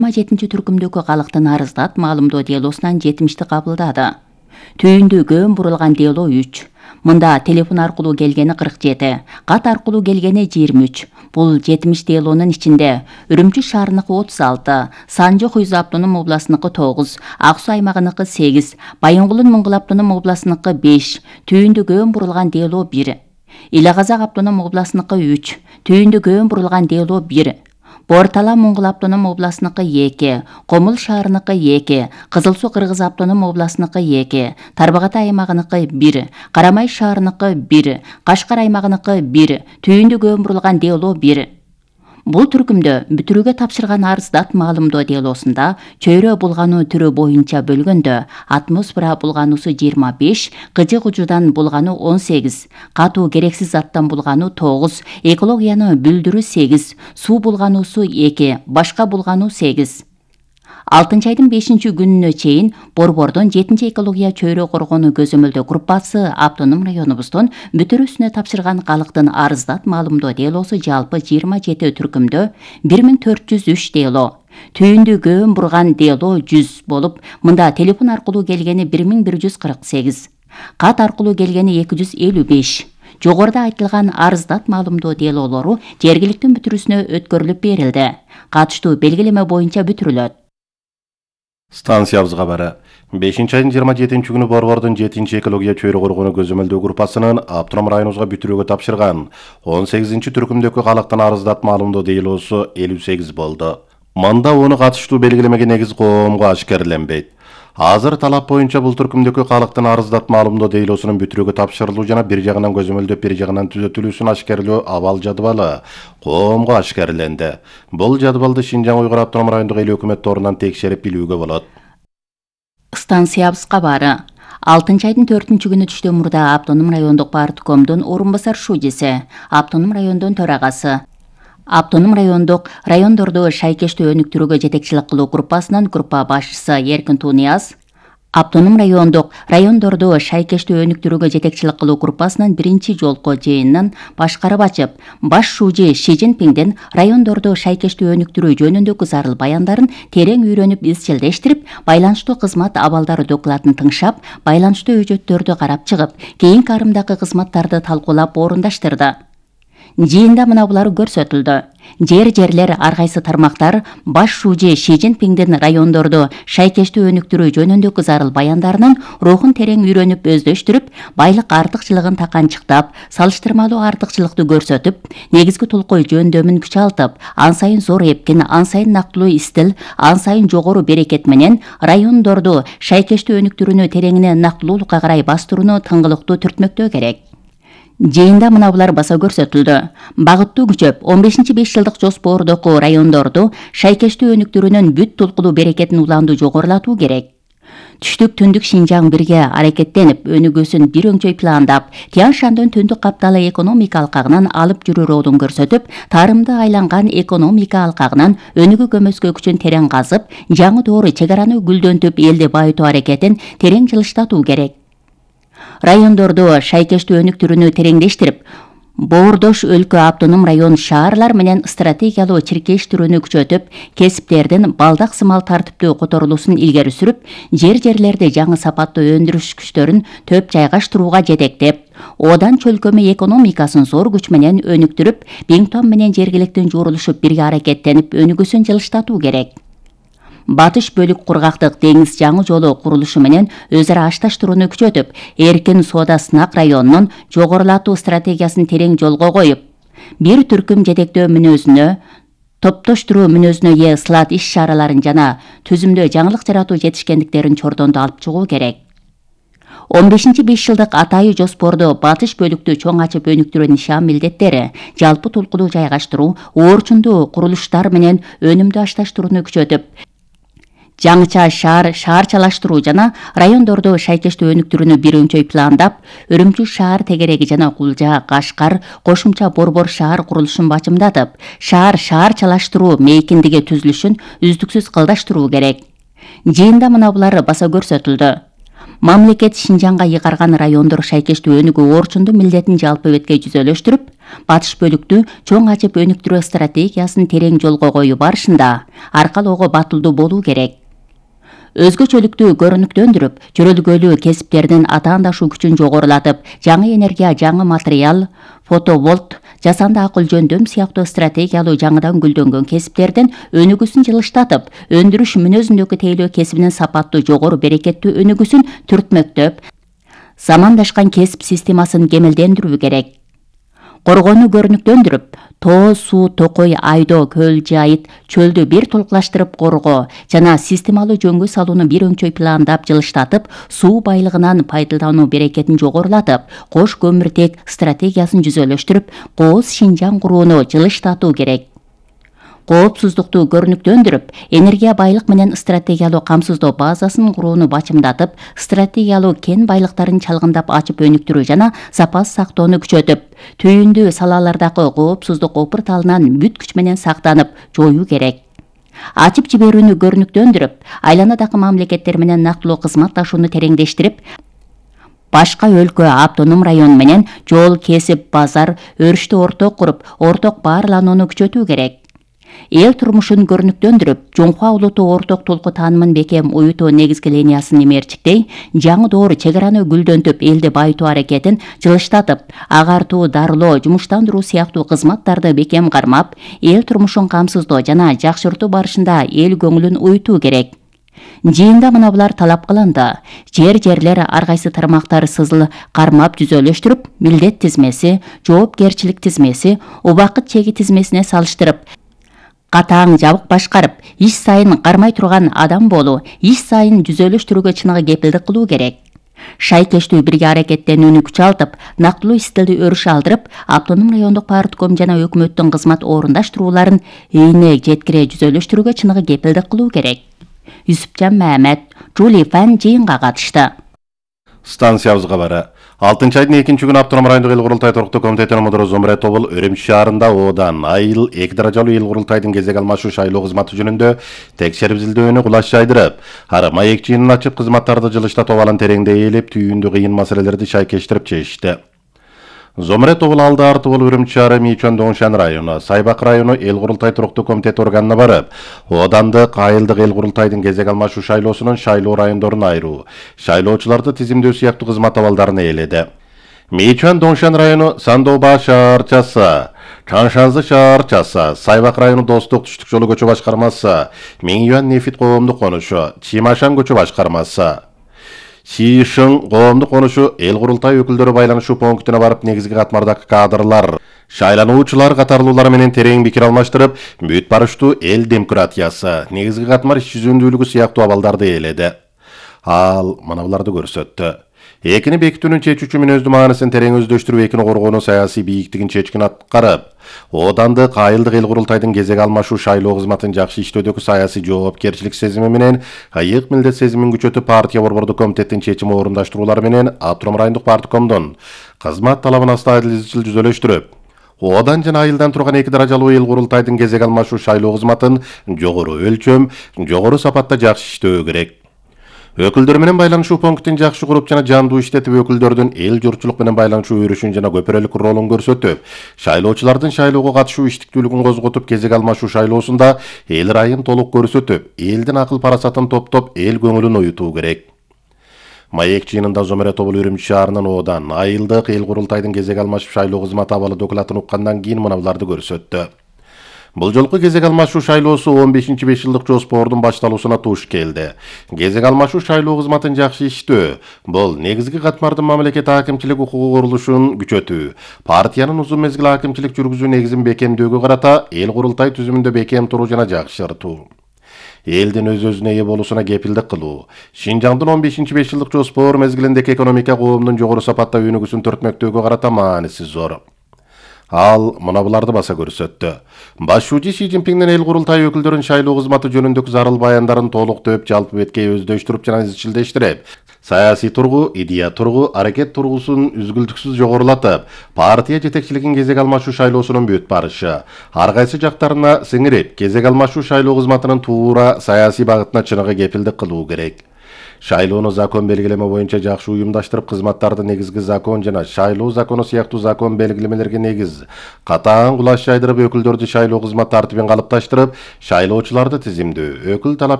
7 түркүмдөгү калктын арыздат маалымдоо делосунан 70 кабылдады. Түйүндө көөн бурулган дело 3. Мында телефон аркылуу келгени 47, кат аркылуу келгени 23. Бул 70 делонун ичинде Үрүмчү шаарыныкы 36, Санжы Хуйзу автоном областыныкы 9, Ак Суу аймагыныкы 8, Байынгулун Мыңгыл автоном областыныкы 5, түйүндө көөн бурулган дело 1. Иле Казак автоном областыныкы 3, түйүндө көөн бурулган дело 1. Бортала Муңгул автоном областыныкы 2, Комул шаарыныкы 2, Кызыл Суу Кыргыз автоном областыныкы 2, Тарбагатай аймагыныкы 1, Карамай шаарыныкы 1, Кашкар аймагыныкы 1, түйүндө көөн бурулган дело 1. Бул түркүмдө бүтүрүүгө тапшырган арыздат маалымдоо делосунда чөйрө булгануу түрү боюнча бөлгөндө атмосфера булгануусу 25, кыжы кужудан булгануу 18, катуу керексиз заттан булгануу 9, экологияны бүлдүрүү 8, суу булгануусу 2, башка булгануу 8. 6 айдын 5 күнүнө чейин Борбордон 7 экология чөйрө коргонуу көзөмөлдөө группасы автоном районубуздун бүтүрүүсүнө тапшырган калктын арыздат маалымдоо делосу жалпы 27 түркүмдө 1403 дело. Түйүндө көөн бурган дело 100 болуп, мында телефон аркылуу келгени 1148, кат аркылуу келгени 255. Жогоруда айтылган арыздат маалымдоо делолору жергиликтүү бүтүрүүсүнө өткөрүлүп берилди. Катыштуу белгилеме боюнча бүтүрүлөт. Станциябыз кабары 5 айдын 27 күнү Борбордун 7 экология чөйрө коргонуу көзөмөлдөө группасынын автоном районубузга бүтүрүүгө тапшырган 18 түркүмдөгү калктын арыздат маалымдоо делосу 58 болду. Мында оны катыштуу белгилемеге негиз коомго ашкерленбейт. Азыр талап боюнча бул түркүмдөгү калктын арыздат маалымдоо делосунун бүтүрүүгө тапшырылуу жана бир жагынан көзөмөлдөп бир жагынан түзөтүлүүсүн ашкерлөө абал жадыбалы коомго ашкерленди. Бул жадыбалды Шинжаң Уйгур автоном райондук эл өкмөт торунан текшерип билүүгө болот. Станциябыз кабары 6 айдын 4 күнү түштөн мурда автоном райондук парткомдун орун басар шужеси, автоном райондун төрагасы, автоном райондук райондорду шайкештүү өнүктүрүүгө жетекчилик кылуу группасынын группа башчысы Эркин Тунияз, автоном райондорду шайкештүү өнүктүрүүгө жетекчилик кылуу группасынын биринчи жолку жыйынын башкарып ачып, баш шужи Ши Цзиньпиндин райондорду шайкештүү өнүктүрүү жөнүндөгү зарыл баяндарын терең үйрөнүп изчилдештирип, байланыштуу кызмат абалдары докладын тыңшап, байланыштуу өжөттөрдү карап чыгып, кийинки арымдагы кызматтарды талкуулап орундаштырды. Жыйында мына булар көрсөтүлдү. Жерлер ар кайсы тармактар баш шужи Ши Цзиньпиндин райондорду шайкештүү өнүктүрүү жөнүндөгү зарыл баяндарынын рухун терең үйрөнүп өздөштүрүп, байлык артыкчылыгын таканчыктап, салыштырмалуу артыкчылыкты көрсөтүп, негизги толкой жөндөмүн күчалтып, ан сайын зор эпкин, ан сайын нактылуу истил, ан сайын жогору берекет менен райондорду шайкештүү өнүктүрүүнү тереңине нактылуулукка карай бастырууну тыңгылыктуу түртмөктөө керек. Жыйында мына булар баса көрсөтүлдү. Багыттуу күчөп 15-5 жылдык жоспордогу райондорду шайкештүү өнүктүрүүнүн бүт толкулуу берекетин уланды жогорулатуу керек. Түштүк түндүк Шинжаң бирге аракеттенип, өнүгүүсүн бир өңчөй пландап, Тянь Шаньдын түндүк капталы экономика алкагынан алып жүрүү ролун көрсөтүп, тарымды айланган экономика алкагынан өнүгүү көмөскө күчүн терең казып, жаңы доору чек араны гүлдөнтүп, элди байытуу аракетин терең жылыштатуу керек. Райондорду шайкештүү өнүктүрүүнү тереңдештирип, боордош өлкө автоном район шаарлар менен стратегиялуу чиркештирүүнү күчөтүп, кесиптердин балдак сымал тартиптүү которулуусун илгери сүрүп, жерлерди жаңы сапаттуу өндүрүш күчтөрүн төп жайгаштырууга жетектеп, одан чөлкөмү экономикасын зор күч менен өнүктүрүп, Бингтон менен жергиликтин жуурулушуп бирге аракеттенип, өнүгүүсүн жылыштатуу керек. Батыш бөлүк кургактык деңиз жаңы жолу курулушу менен өз ара ашташтырууну күчөтүп, эркин соода сынак районунун жогорулатуу стратегиясын терең жолго коюп, бир түркүм жетектөө мүнөзүнө, топтоштуруу мүнөзүнө ээ сылат иш чараларын жана түзүмдө жаңылык жаратуу жетишкендиктерин чордондо алып чыгуу керек. 15-5 жылдык атайы жоспордо батыш бөлүктү чоң ачып өнүктүрүү нишан милдеттери, жалпы толкулуу жайгаштыруу, оорчундуу курулуштар менен өнүмдүү ашташтырууну күчөтүп, жаңыча шаарчалаштыруу жана райондорду шайкештүү өнүктүрүүнү бир өңчөй пландап, Үрүмчү шаар тегереги жана Кулжа, Кашкар, кошумча Борбор шаар курулушун бачымдатып, шаарчалаштыруу мейкиндиги түзүлүшүн үздүксүз кылдаштыруу керек. Жыйында мына булар баса көрсөтүлдү. Мамлекет Шинжаңга ыйгарган райондор шайкештүү өнүгүү орчунду милдетин жалпы бетке жүзөлөштүрүп, Батыш бөлүктү чоң ачып өнүктүрүү стратегиясын терең жолго коюу барышында аркалоого батылдуу болуу керек. Өзгөчөлүктү көрүнүктөндүрүп, чөрөлгөлүү кесиптердин атаандашуу күчүн жогорулатып, жаңы энергия, жаңы материал, фотоволт, жасанды акыл жөндөм сыяктуу стратегиялуу жаңыдан гүлдөнгөн кесиптердин өнүгүүсүн жылыштатып, өндүрүш мүнөзүндөгү тейлөө кесибинин сапаттуу жогору берекеттүү өнүгүүсүн түртмөктөп, замандашкан кесип системасын кемелдендирүү керек. Коргоону көрүнүктөндүрүп, тоо, суу, токой, айдоо, көл, жайыт, чөлдү бир толукташтырып коргоо жана системалуу жөнгө салууну бир өңчөй пландап жылыштатып, суу байлыгынан пайдалануу берекетин жогорулатып, кош көмүртек стратегиясын жүзөлөштүрүп, кооз Шинжаң курууну жылыштатуу керек. Коопсуздукту көрүнүктөндүрүп, энергия байлык менен стратегиялуу камсыздоо базасын курууну бачымдатып, стратегиялуу кен байлыктарын чалгындап ачып өнүктүрүү жана запас сактоону күчөтүп, түйүндүү салалардагы коопсуздук опурталынан бүт күч менен сактанып жоюу керек. Ачып жиберүүнү көрүнүктөндүрүп, айланадагы мамлекеттер менен нактылуу кызматташууну тереңдештирип, башка өлкө, автоном район менен жол, кесип, базар, өрүштү орток куруп, орток баарланууну күчөтүү керек. Эл турмушун көрүнүктөндүрүп, жоңхуа улуттуу орток толку таанымын бекем уютуу негизги линиясын имерчиктей, жаңы доор чек араны гүлдөнтүп, элди байытуу аракетин жылыштатып, агартуу, дарылоо, жумуштандыруу сыяктуу кызматтарды бекем кармап, эл турмушун камсыздоо жана жакшыртуу барышында эл көңүлүн уютуу керек. Жыйында мына булар талап кылынды. Жерлер ар кайсы тармактар сызыл кармап жүзөлөштүрүп, милдет тизмеси, жоопкерчилик тизмеси, убакыт чеги тизмесине салыштырып, катаң жабык башкарып, иш сайын кармай турган адам болуу, иш сайын жүзөлөштүрүүгө чыныгы кепилдик кылуу керек. Шайкештүү бирге аракеттенүүнү күчалтып, нактылуу стилди өрүш алдырып, автоном райондук партком жана өкмөттүн кызмат орундаштырууларын ийне жеткире жүзөлөштүрүүгө чыныгы кепилдик кылуу керек. Юсупжан Мамед, Жули Фан жыйынга катышты. Станциябыз кабары. 6-айдын 2-нчи күнү автоном райондук эл курултай туруктуу комитетинин мудуру Зомре Тобул Өрөмчү шаарында Одан айыл 2 даражалуу эл курултайдын кезек алмашуу шайлоо кызматы жөнүндө текшерип изилдөөнү кулаш жайдырып, ары маек жыйынын ачып кызматтарды жылыштатуу абалын тереңде ээлеп, түйүндүү кыйын маселелерди шайкештирип чечишти. Зомре Тобул алды арты болуп Өрөмчү шаары Мичон Доңшан району, Сайбак району эл курултай туруктуу комитет органына барып, Одандык айылдык эл курултайдын кезек алмашуу шайлоосунун шайлоо райондорун айыруу, шайлоочуларды тизимдөө сыяктуу кызмат абалдарын ээледи. Мичон Доңшан району Сандоба шаарчасы, Чаншанзы шаарчасы, Сайбак району Достук түштүк жолу көчө башкармасы, Миңюан Нефит коомдук конушу, Чимашан көчө башкармасы, Шишың коомдук конушу эл курултай өкүлдөрү байланышуу пунктуна барып негизги катмардагы кадрлар, шайлануучулар катарлуулар менен терең пикир алмаштырып, бүт барыштуу эл демократиясы, негизги катмар иш жүзүндүүлүгү сыяктуу абалдарды ээледи. Ал мына буларды көрсөттү. Экини бекитүүнүн чечүүчү мүнөздүү маанисин терең өздөштүрүп, экини коргоонун саясий бийиктигин чечкин аткарып, Одандык айылдык эл курултайдын кезек алмашуу шайлоо кызматын жакшы иштөөдөгү саясий жоопкерчилик сезими менен айык милдет сезимин күчөтүп, партия борбордук комитеттин чечими орундаштыруулары менен автоном райондук парткомдун кызмат талабын астайыл изчил жүзөлөштүрүп, Одан жана айылдан турган 2 даражалуу эл курултайдын кезек алмашуу шайлоо кызматын жогору өлчөм, жогору сапатта жакшы иштөө керек. Өкүлдөр менен байланышуу пунктин жакшы куруп жана жандуу иштетип, өкүлдөрдүн эл журтчулук менен байланышуу өрүшүн жана көпүрөлүк ролун көрсөтүп, шайлоочулардын шайлоого катышуу иштиктүүлүгүн козготуп, кезек алмашуу шайлоосунда эл райын толук көрсөтүп, элдин акыл парасатын топтоп, эл көңүлүн уютуу керек. Маек жыйынында Зомре Тобул Өрөмчү шаарынын Одан айылдык эл курултайдын кезек алмашып шайлоо кызматы абалы докладын уккандан кийин мына буларды көрсөттү. Бул жолку кезек алмашуу шайлоосу 15-5 жылдык жоспордун башталуусуна туш келди. Кезек алмашуу шайлоо кызматын жакшы иштөө, бул негизги катмардын мамлекет акимчилик укугу курулушун күчөтүү, партиянын узун мезгил акимчилик жүргүзүү негизин бекемдөөгө карата эл курултай түзүмүндө бекем туруу жана жакшыртуу, элдин өз-өзүнө ээ болуусуна кепилдик кылуу, Шинжаңдын 15-5 жылдык жоспор мезгилиндеги экономика коомдун жогору сапатта өнүгүүсүн төртмөктөөгө карата мааниси зор. Ал мына буларды баса көрсөттү. Башчы Си Цзиньпиндин эл курултай өкүлдөрүн шайлоо кызматы жөнүндөгү зарыл баяндарын толуктоп, жалпы беткей өздөштүрүп жана изчилдештирип, саясий тургу, идея тургу, аракет тургусун үзгүлтүксүз жогорулатып, партия жетекчилигин кезек алмашуу шайлоосунун бүт барышы, ар кайсы жактарына сиңирип, кезек алмашуу шайлоо кызматынын туура саясий багытына чыныгы кепилдик кылуу керек. шайлоону закон белгилеме боюнча жакшы уюмдаштырып, кызматтарды негизги закон жана шайлоо закону сыяктуу закон белгилемелерге негиз катаң кулаш жайдырып, өкүлдөрдү шайлоо кызмат тартибин калыпташтырып, шайлоочуларды тизимдөө, өкүл талап